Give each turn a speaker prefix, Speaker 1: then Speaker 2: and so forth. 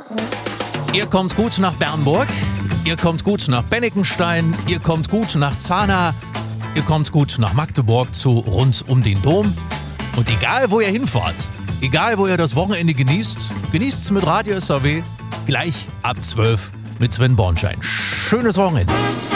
Speaker 1: Ihr kommt gut nach Bernburg, ihr kommt gut nach Bennikenstein, ihr kommt gut nach Zahna, ihr kommt gut nach Magdeburg zu Rund um den Dom. Und egal, wo ihr hinfahrt, egal, wo ihr das Wochenende genießt es mit Radio SAW gleich ab 12 mit Sven Bornschein. Schönes Wochenende.